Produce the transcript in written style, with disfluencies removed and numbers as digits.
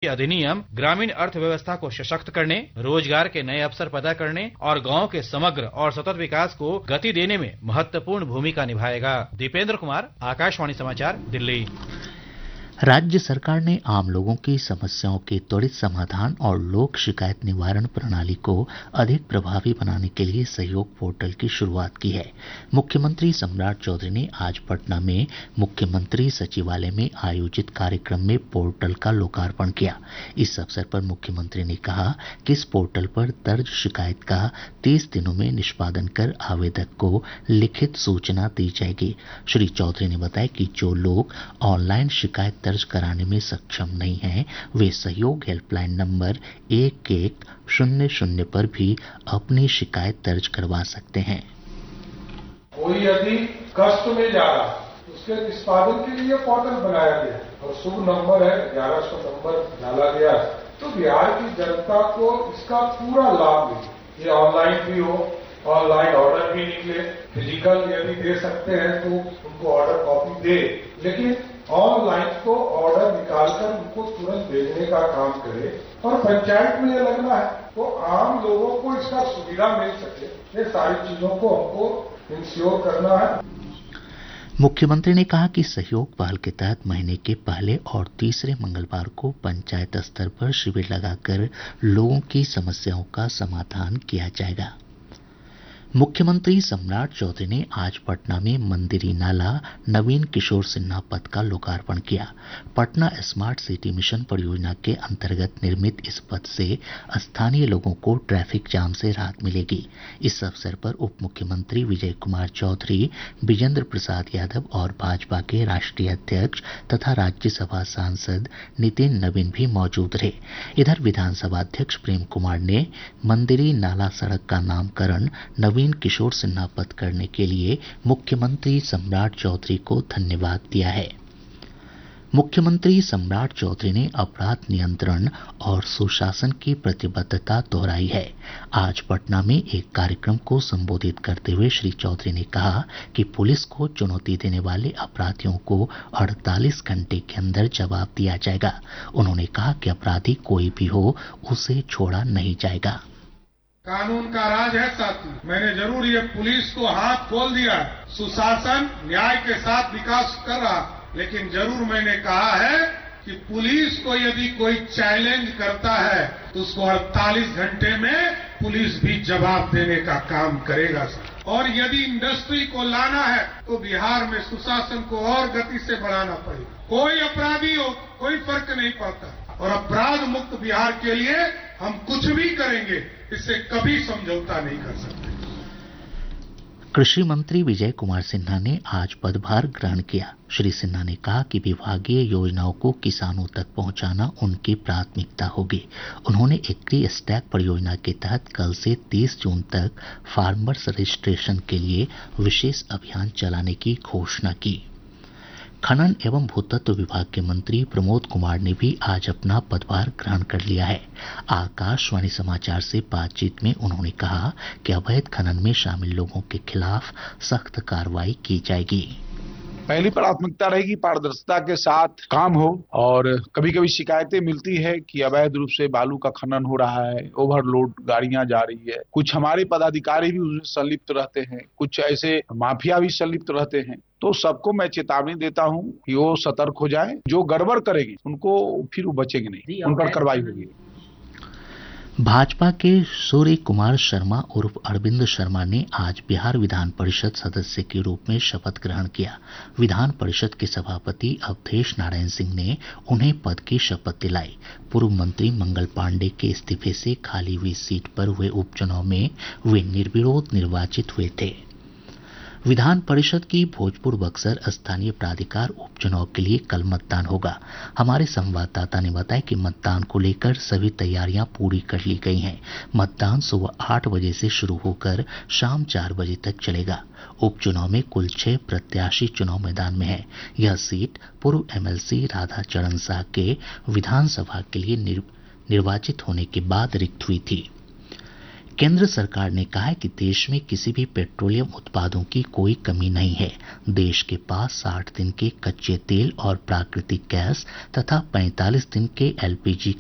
अधिनियम ग्रामीण अर्थव्यवस्था को सशक्त करने, रोजगार के नए अवसर पैदा करने और गांव के समग्र और सतत विकास को गति देने में महत्वपूर्ण भूमिका निभाएगा। दीपेंद्र कुमार, आकाशवाणी समाचार, दिल्ली। राज्य सरकार ने आम लोगों की समस्याओं के त्वरित समाधान और लोक शिकायत निवारण प्रणाली को अधिक प्रभावी बनाने के लिए सहयोग पोर्टल की शुरुआत की है। मुख्यमंत्री सम्राट चौधरी ने आज पटना में मुख्यमंत्री सचिवालय में आयोजित कार्यक्रम में पोर्टल का लोकार्पण किया। इस अवसर पर मुख्यमंत्री ने कहा कि इस पोर्टल पर दर्ज शिकायत का 30 दिनों में निष्पादन कर आवेदक को लिखित सूचना दी जाएगी। श्री चौधरी ने बताया कि जो लोग ऑनलाइन शिकायत दर्ज कराने में सक्षम नहीं हैं, वे सहयोग हेल्पलाइन नंबर 1100 पर भी अपनी शिकायत दर्ज करवा सकते हैं। कोई यदि कष्ट में जा रहा है, उसके निष्पादन के लिए पोर्टल बनाया गया और शुभ नंबर है 1100 नंबर डाला गया है, तो बिहार की जनता को इसका पूरा लाभ मिले। ये ऑनलाइन भी हो, ऑनलाइन ऑर्डर भी निकले, फिजिकल यदि दे सकते हैं तो उनको ऑर्डर कॉपी दे, लेकिन ऑनलाइन को ऑर्डर निकालकर उनको तुरंत भेजने का काम करे। और पंचायत में ये लगना है तो आम लोगों को इसका सुविधा मिल सके, ये सारी चीजों को हमको इंश्योर करना है। मुख्यमंत्री ने कहा कि सहयोग पहल के तहत महीने के पहले और तीसरे मंगलवार को पंचायत स्तर पर शिविर लगाकर लोगों की समस्याओं का समाधान किया जाएगा। मुख्यमंत्री सम्राट चौधरी ने आज पटना में मंदिरी नाला नवीन किशोर सिन्हा पथ का लोकार्पण किया। पटना स्मार्ट सिटी मिशन परियोजना के अंतर्गत निर्मित इस पथ से स्थानीय लोगों को ट्रैफिक जाम से राहत मिलेगी। इस अवसर पर उप मुख्यमंत्री विजय कुमार चौधरी, विजेंद्र प्रसाद यादव और भाजपा के राष्ट्रीय अध्यक्ष तथा राज्यसभा सांसद नितिन नवीन भी मौजूद रहे। इधर विधानसभा अध्यक्ष प्रेम कुमार ने मंदिरी नाला सड़क का नामकरण नवीन किशोर सिन्हा पथ करने के लिए मुख्यमंत्री सम्राट चौधरी को धन्यवाद दिया है। मुख्यमंत्री सम्राट चौधरी ने अपराध नियंत्रण और सुशासन की प्रतिबद्धता दोहराई है। आज पटना में एक कार्यक्रम को संबोधित करते हुए श्री चौधरी ने कहा कि पुलिस को चुनौती देने वाले अपराधियों को 48 घंटे के अंदर जवाब दिया जाएगा। उन्होंने कहा कि अपराधी कोई भी हो, उसे छोड़ा नहीं जाएगा। कानून का राज है साथी, मैंने जरूर ये पुलिस को हाथ खोल दिया, सुशासन न्याय के साथ विकास कर रहा, लेकिन जरूर मैंने कहा है कि पुलिस को यदि कोई चैलेंज करता है तो उसको 48 घंटे में पुलिस भी जवाब देने का काम करेगा। और यदि इंडस्ट्री को लाना है तो बिहार में सुशासन को और गति से बढ़ाना पड़ेगा। कोई अपराधी हो, कोई फर्क नहीं पड़ता, और अपराध मुक्त बिहार के लिए हम कुछ भी करेंगे, इससे कभी समझौता नहीं कर सकते। कृषि मंत्री विजय कुमार सिन्हा ने आज पदभार ग्रहण किया। श्री सिन्हा ने कहा कि विभागीय योजनाओं को किसानों तक पहुंचाना उनकी प्राथमिकता होगी। उन्होंने एग्री स्टैक परियोजना के तहत कल से 30 जून तक फार्मर्स रजिस्ट्रेशन के लिए विशेष अभियान चलाने की घोषणा की। खनन एवं भूतत्व विभाग के मंत्री प्रमोद कुमार ने भी आज अपना पदभार ग्रहण कर लिया है। आकाशवाणी समाचार से बातचीत में उन्होंने कहा कि अवैध खनन में शामिल लोगों के खिलाफ सख्त कार्रवाई की जाएगी। पहली प्राथमिकता रहेगी पारदर्शिता के साथ काम हो, और कभी कभी शिकायतें मिलती है कि अवैध रूप से बालू का खनन हो रहा है, ओवरलोड गाड़ियां जा रही है, कुछ हमारे पदाधिकारी भी उसमें संलिप्त रहते हैं, कुछ ऐसे माफिया भी संलिप्त रहते हैं। तो सबको मैं चेतावनी देता हूं कि वो सतर्क हो जाएं। जो गड़बड़ करेगी उनको फिर वो बचेंगे नहीं, उन पर कार्रवाई होगी। भाजपा के सूर्य कुमार शर्मा उर्फ अरविंद शर्मा ने आज बिहार विधान परिषद सदस्य के रूप में शपथ ग्रहण किया। विधान परिषद के सभापति अवधेश नारायण सिंह ने उन्हें पद की शपथ दिलाई। पूर्व मंत्री मंगल पांडे के इस्तीफे से खाली हुई सीट पर हुए उपचुनाव में वे निर्विरोध निर्वाचित हुए थे। विधान परिषद की भोजपुर बक्सर स्थानीय प्राधिकार उपचुनाव के लिए कल मतदान होगा। हमारे संवाददाता ने बताया कि मतदान को लेकर सभी तैयारियां पूरी कर ली गई हैं। मतदान सुबह 8 बजे से शुरू होकर शाम 4 बजे तक चलेगा। उपचुनाव में कुल 6 प्रत्याशी चुनाव मैदान में हैं। यह सीट पूर्व एमएलसी राधा चरण साह के विधानसभा के लिए निर्वाचित होने के बाद रिक्त हुई थी। केंद्र सरकार ने कहा है कि देश में किसी भी पेट्रोलियम उत्पादों की कोई कमी नहीं है। देश के पास 60 दिन के कच्चे तेल और प्राकृतिक गैस तथा 45 दिन के एलपीजी